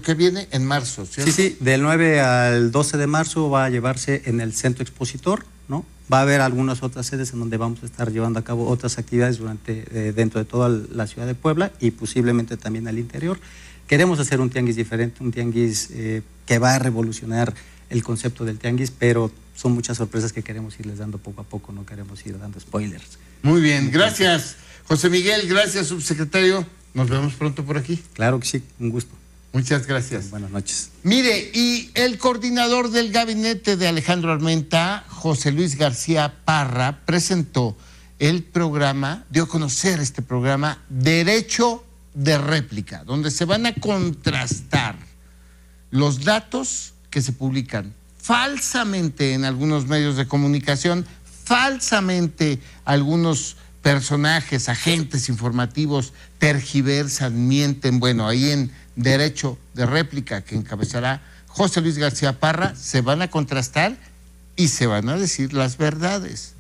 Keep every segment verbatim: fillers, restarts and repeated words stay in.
que viene en marzo, ¿cierto? Sí, sí, del nueve al doce de marzo va a llevarse en el Centro Expositor, ¿no? Va a haber algunas otras sedes en donde vamos a estar llevando a cabo otras actividades durante, eh, dentro de toda la ciudad de Puebla y posiblemente también al interior. Queremos hacer un tianguis diferente, un tianguis eh, que va a revolucionar el concepto del tianguis, pero son muchas sorpresas que queremos irles dando poco a poco, no queremos ir dando spoilers. Muy bien, gracias José Miguel, gracias subsecretario, nos vemos pronto por aquí. Claro que sí, un gusto. Muchas gracias. Buenas noches. Mire, y el coordinador del gabinete de Alejandro Armenta, José Luis García Parra, presentó el programa, dio a conocer este programa Derecho de Réplica, donde se van a contrastar los datos que se publican falsamente en algunos medios de comunicación, falsamente algunos personajes, agentes informativos tergiversan, mienten. Bueno, ahí en Derecho de Réplica, que encabezará José Luis García Parra, se van a contrastar y se van a decir las verdades.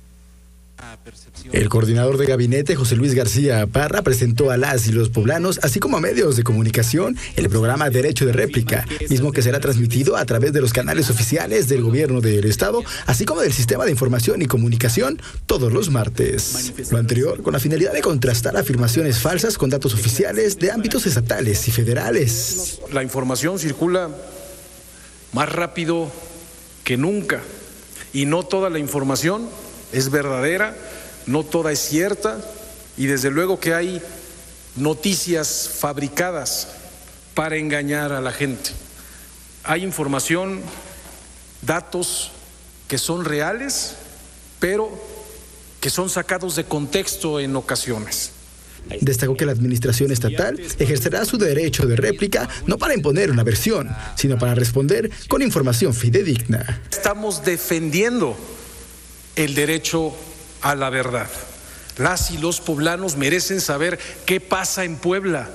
El coordinador de gabinete, José Luis García Parra, presentó a las y los poblanos, así como a medios de comunicación, el programa Derecho de Réplica, mismo que será transmitido a través de los canales oficiales del gobierno del estado, así como del sistema de información y comunicación, todos los martes. Lo anterior con la finalidad de contrastar afirmaciones falsas con datos oficiales de ámbitos estatales y federales. La información circula más rápido que nunca y no toda la información es verdadera, no toda es cierta, y desde luego que hay noticias fabricadas para engañar a la gente. Hay información, datos que son reales, pero que son sacados de contexto en ocasiones. Destacó que la administración estatal ejercerá su derecho de réplica no para imponer una versión, sino para responder con información fidedigna. Estamos defendiendo el derecho a la verdad. Las y los poblanos merecen saber qué pasa en Puebla.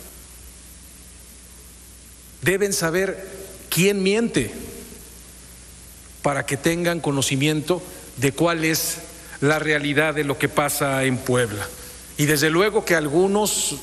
Deben saber quién miente para que tengan conocimiento de cuál es la realidad de lo que pasa en Puebla. Y desde luego que algunos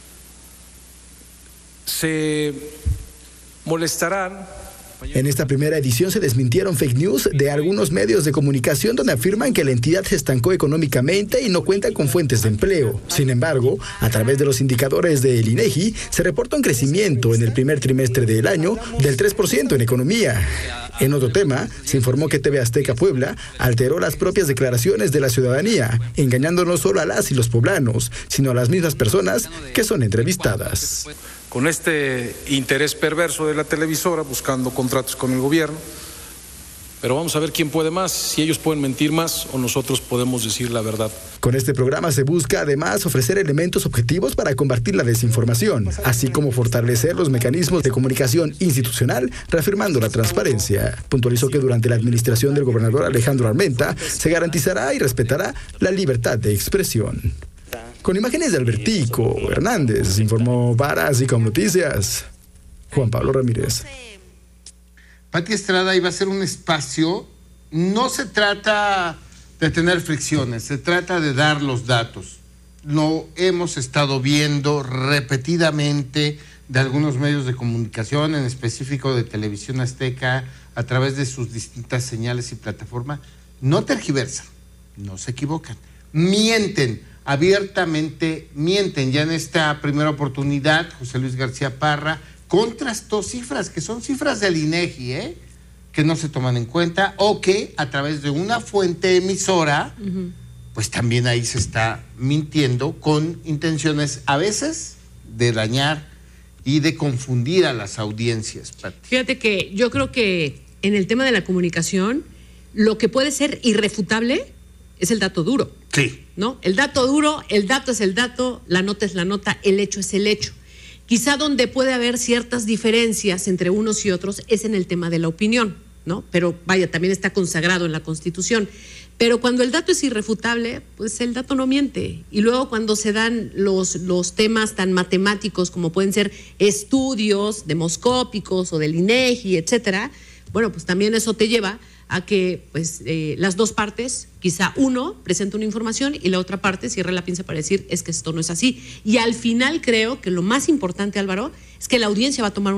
se molestarán. En esta primera edición se desmintieron fake news de algunos medios de comunicación donde afirman que la entidad se estancó económicamente y no cuenta con fuentes de empleo. Sin embargo, a través de los indicadores del INEGI, se reporta un crecimiento en el primer trimestre del año del tres por ciento en economía. En otro tema, se informó que T V Azteca Puebla alteró las propias declaraciones de la ciudadanía, engañando no solo a las y los poblanos, sino a las mismas personas que son entrevistadas. Con este interés perverso de la televisora, buscando contratos con el gobierno, pero vamos a ver quién puede más, si ellos pueden mentir más o nosotros podemos decir la verdad. Con este programa se busca además ofrecer elementos objetivos para combatir la desinformación, así como fortalecer los mecanismos de comunicación institucional, reafirmando la transparencia. Puntualizó que durante la administración del gobernador Alejandro Armenta se garantizará y respetará la libertad de expresión. Con imágenes de Albertico Hernández, informó Varas y con Noticias, Juan Pablo Ramírez. Pati Estrada iba a ser un espacio, no se trata de tener fricciones, se trata de dar los datos. Lo hemos estado viendo repetidamente de algunos medios de comunicación, en específico de Televisión Azteca, a través de sus distintas señales y plataformas. No tergiversan, no se equivocan, mienten. Abiertamente mienten. Ya en esta primera oportunidad, José Luis García Parra contrastó cifras que son cifras del INEGI, ¿eh? que no se toman en cuenta o que a través de una fuente emisora, uh-huh. pues también ahí se está mintiendo con intenciones a veces de dañar y de confundir a las audiencias. Pati. Fíjate que yo creo que en el tema de la comunicación, lo que puede ser irrefutable es el dato duro. Sí. ¿No? El dato duro, el dato es el dato, la nota es la nota, el hecho es el hecho. Quizá donde puede haber ciertas diferencias entre unos y otros es en el tema de la opinión, ¿no? Pero vaya, también está consagrado en la Constitución. Pero cuando el dato es irrefutable, pues el dato no miente. Y luego cuando se dan los, los temas tan matemáticos como pueden ser estudios demoscópicos o del INEGI, etcétera, bueno, pues también eso te lleva a que pues eh, las dos partes, quizá uno presenta una información y la otra parte cierra la pinza para decir es que esto no es así. Y al final creo que lo más importante, Álvaro, es que la audiencia va a tomar